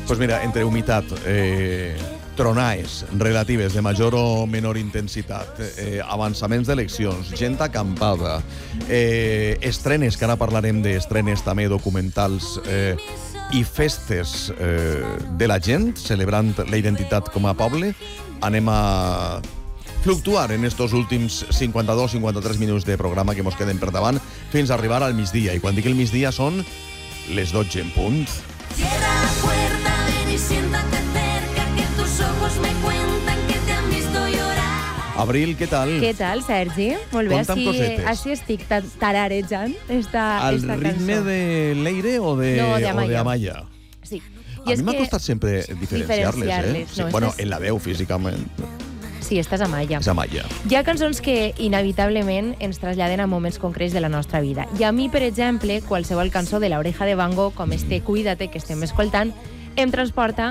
Pues mira, entre humitat, tronaes relatives de major o menor intensitat, avançaments d'eleccions, gent acampada, estrenes, que ara parlarem d'estrenes també documentals, i festes de la gent, celebrant la identitat com a poble, anem a fluctuar en estos últims 52-53 minuts de programa que mos queden per davant fins a arribar al migdia. I quan dic el migdia són les 12 en punt. Cierra la puerta, ven y siéntate cerca, que tus ojos me cuentan que te han visto llorar. Abril, què tal? Què tal, Sergi? Molt bé, Conta'm cosetes. així estic tararejant esta Al cançó. ritme de Leire o de, No, de o Amaya. de Amaya? Sí. A mi m'ha costat sempre diferenciar-les, no, bueno, estàs- en la veu, físicament, Sí, estàs Amaya. és Amaya. Hi ha cançons que inevitablement ens traslladen a moments concrets de la nostra vida. I a mi, per exemple, qualsevol cançó de l'Oreja de Van Gogh, com este Cuídate, que estem escoltant, em transporta